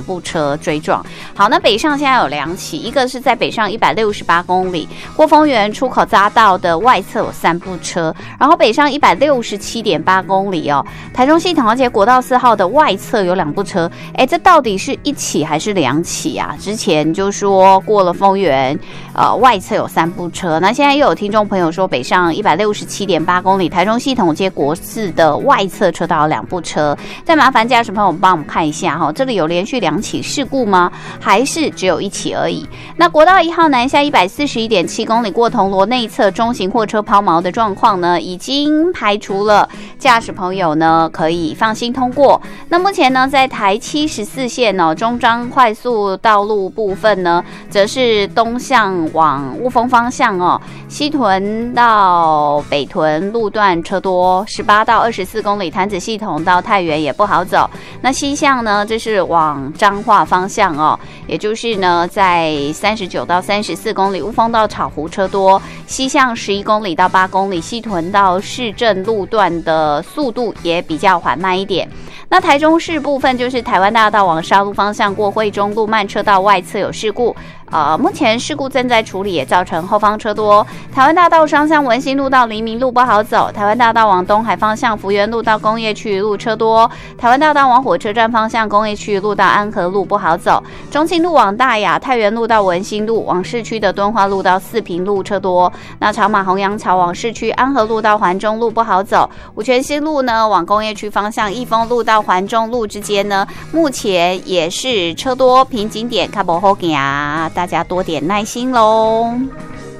部车追撞。好，那北上现在有2起，一个是在北上168公里过丰原出口匝道的外侧有3部车，然后北上167.8公里哦，台中系统而且国道4号的外侧有2部车，这到底是1起还是2起啊？之前就说过了丰原，外侧有3部车，那现在又有听众朋友说北上167.8公里台中系统街国4的外侧车道有2部车，再麻烦驾驶朋友帮我们看一下哈，这里有连续2起事故吗？还是只有1起而已？那国道1号南下141.7公里过铜锣内侧中型货车抛锚的状况呢，已经排除了，驾驶朋友呢可以放心通过。那目前呢，在台74线中彰快速道路部分呢，则是东向往雾峰方向西屯到北屯路段车多，18到24公里潭子系统到太原也不好走。那西向呢，这是往彰化方向也就是呢，在39到34公里雾峰到草湖车多，西向11公里到8公里西屯到市政路段的速度也比较缓慢一点。那台中市部分就是台湾大道往沙鹿方向过惠中路慢车道外侧有事故，目前事故正在处理，也造成后方车多。台湾大道双向文心路到黎明路不好走，台湾大道往东海方向福源路到工业区路车多，台湾大道往火车站方向工业区路到安和路不好走，中清路往大雅太原路到文心路，往市区的敦化路到四平路车多。那草马洪阳桥往市区安和路到环中路不好走，五权西路呢往工业区方向益丰路到环中路之间呢，目前也是车多，瓶颈点较不好行，大家多点耐心咯。